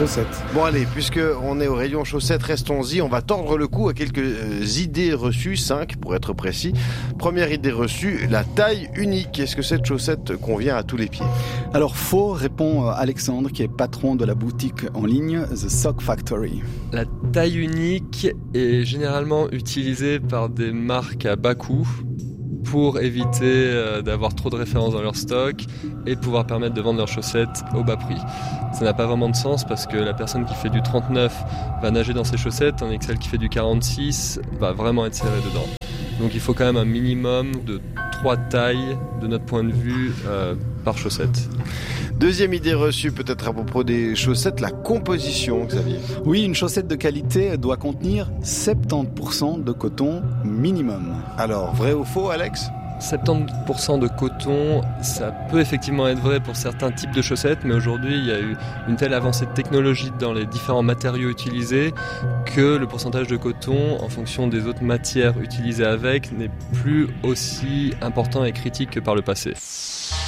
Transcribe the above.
chaussettes. Bon allez, puisque on est au rayon chaussettes, restons-y. On va tordre le cou à quelques idées reçues, 5 pour être précis. Première idée reçue, la taille unique. Est-ce que cette chaussette convient à tous les pieds ? Alors faux, répond Alexandre, qui est patron de la boutique en ligne The Sock Factory. La taille unique est généralement utilisée par des marques à bas coût pour éviter d'avoir trop de références dans leur stock et pouvoir permettre de vendre leurs chaussettes au bas prix. Ça n'a pas vraiment de sens parce que la personne qui fait du 39 va nager dans ses chaussettes, tandis que celle qui fait du 46 va vraiment être serrée dedans. Donc il faut quand même un minimum de 3 tailles de notre point de vue par chaussette. Deuxième idée reçue peut-être à propos des chaussettes, la composition, Xavier. Oui, une chaussette de qualité doit contenir 70% de coton minimum. Alors, vrai ou faux, Alex ? 70% de coton, ça peut effectivement être vrai pour certains types de chaussettes, mais aujourd'hui il y a eu une telle avancée de technologie dans les différents matériaux utilisés que le pourcentage de coton, en fonction des autres matières utilisées avec, n'est plus aussi important et critique que par le passé.